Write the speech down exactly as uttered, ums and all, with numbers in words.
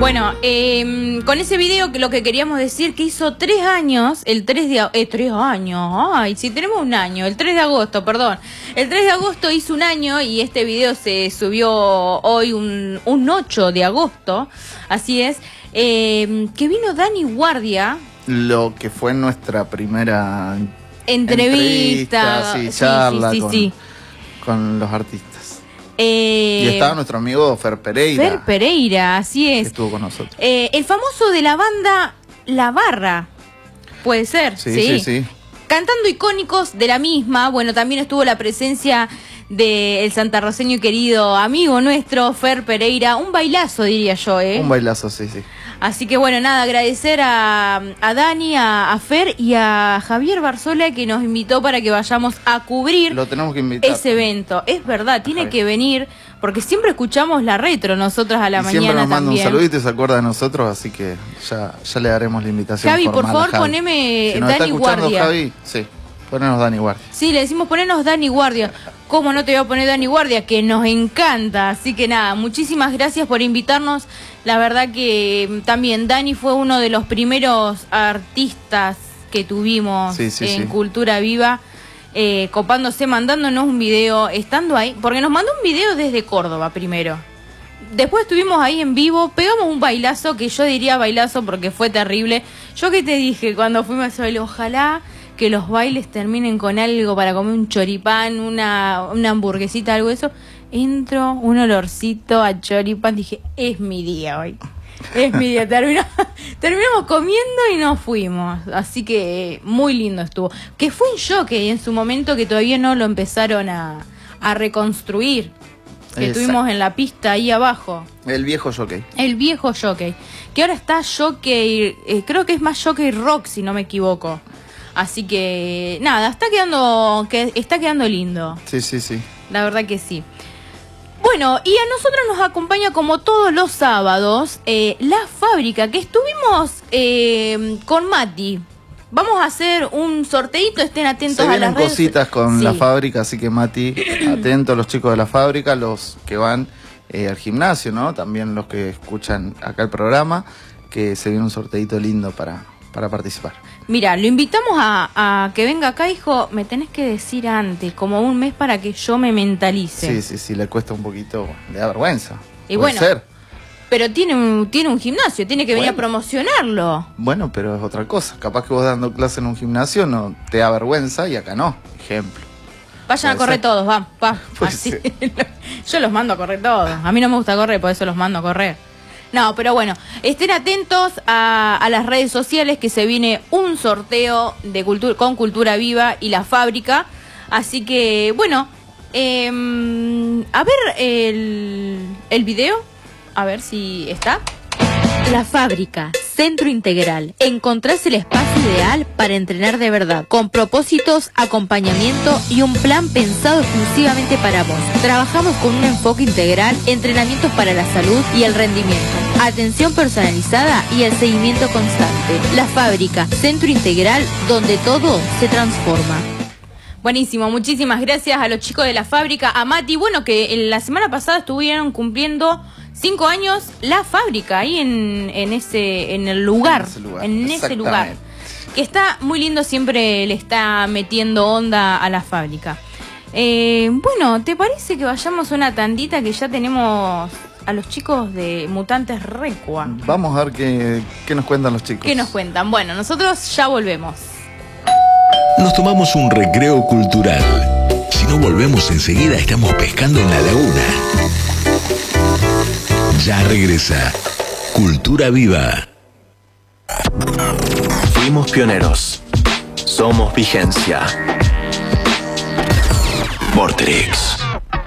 Bueno, eh, con ese video que lo que queríamos decir que hizo tres años, el tres de eh, tres años, ay, si tenemos un año, el tres de agosto, perdón, el tres de agosto hizo un año y este video se subió hoy un, un ocho de agosto, así es, eh, que vino Dani Guardia. Lo que fue nuestra primera entrevista, entrevista sí, sí, charla sí, sí, con, sí. con los artistas. Eh, y estaba nuestro amigo Fer Pereira. Fer Pereira, así es. Que estuvo con nosotros. Eh, el famoso de la banda La Barra, puede ser. Sí, sí, sí, sí. Cantando icónicos de la misma. Bueno, también estuvo la presencia del santarroceño y querido amigo nuestro, Fer Pereira. Un bailazo, diría yo, ¿eh? Un bailazo, sí, sí. Así que bueno, nada, agradecer a, a Dani, a, a Fer y a Javier Barzola que nos invitó para que vayamos a cubrir Lo tenemos que invitar. ese evento. Es verdad, tiene Javier. que venir, porque siempre escuchamos la retro nosotras a la y mañana siempre nos manda también. un saludito y se acuerda de nosotros, así que ya, ya le daremos la invitación. Javi, por formal a favor, Javi. poneme si nos Dani está escuchando, Guardia. Javi, sí, ponenos Dani Guardia. Sí, le decimos ponernos Dani Guardia. ¿Cómo no te voy a poner Dani Guardia? Que nos encanta. Así que nada, muchísimas gracias por invitarnos. La verdad que también Dani fue uno de los primeros artistas que tuvimos sí, sí, en sí. Cultura Viva, eh, copándose, mandándonos un video, estando ahí, porque nos mandó un video desde Córdoba primero. Después estuvimos ahí en vivo, pegamos un bailazo, que yo diría bailazo porque fue terrible. Yo que te dije cuando fuimos a ese baile, ojalá que los bailes terminen con algo para comer, un choripán, una, una hamburguesita, algo de eso. Entro, un olorcito a choripán, dije, es mi día hoy, es mi día. Terminó, terminamos comiendo y nos fuimos, así que muy lindo estuvo. Que fue un jockey en su momento que todavía no lo empezaron a, a reconstruir, que Exacto. tuvimos en la pista ahí abajo. El viejo jockey. El viejo jockey, que ahora está jockey, eh, creo que es más jockey rock si no me equivoco. Así que nada, está quedando, que está quedando lindo. Sí, sí, sí. La verdad que sí. Bueno, y a nosotros nos acompaña como todos los sábados eh, La Fábrica, que estuvimos eh, con Mati. Vamos a hacer un sorteito, estén atentos Se a vienen las redes. cositas con Sí. La Fábrica, así que Mati, atento a los chicos de La Fábrica, los que van eh, al gimnasio, ¿no? También los que escuchan acá el programa, que se viene un sorteito lindo para, para participar. Mira, lo invitamos a, a que venga acá, hijo, me tenés que decir antes, como un mes para que yo me mentalice. Sí, sí, sí, le cuesta un poquito, le da vergüenza. Y Puede bueno, ser. pero tiene un, tiene un gimnasio, tiene que venir Bueno. a promocionarlo. Bueno, pero es otra cosa. Capaz que vos dando clase en un gimnasio no te da vergüenza y acá no. Ejemplo. Vayan a Puede correr ser. todos, va, va. Puede Así. ser. Yo los mando a correr todos. A mí no me gusta correr, por eso los mando a correr. No, pero bueno, estén atentos a, a las redes sociales que se viene un sorteo de cultura, con Cultura Viva y La Fábrica. Así que, bueno, eh, a ver el, el video, a ver si está. La Fábrica, centro integral. Encontrás el espacio ideal para entrenar de verdad, con propósitos, acompañamiento y un plan pensado exclusivamente para vos. Trabajamos con un enfoque integral, entrenamientos para la salud y el rendimiento, atención personalizada y el seguimiento constante. La Fábrica, centro integral donde todo se transforma. Buenísimo, muchísimas gracias a los chicos de La Fábrica, a Mati, bueno, que la semana pasada estuvieron cumpliendo cinco años La Fábrica, ahí en, en ese en el lugar, En ese lugar, en ese lugar, que está muy lindo, siempre le está metiendo onda a La Fábrica. Eh, bueno, ¿te parece que vayamos a una tandita que ya tenemos a los chicos de Mutantes Recua? Vamos a ver qué, qué nos cuentan los chicos. ¿Qué nos cuentan? Bueno, nosotros ya volvemos. Nos tomamos un recreo cultural. Si no volvemos enseguida, estamos pescando en la laguna. Ya regresa Cultura Viva. Fuimos pioneros. Somos vigencia. Vorterix.